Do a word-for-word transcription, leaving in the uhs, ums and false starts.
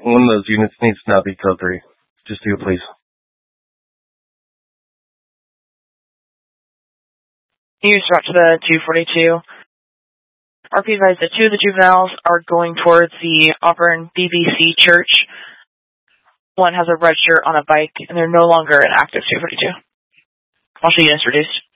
One of those units needs to not be code three. Just do it, please. You start to the two forty-two. R P advised that two of the juveniles are going towards the Auburn B B C Church. One has a red shirt on a bike, and they're no longer an active two forty-two. I'll show you introduced.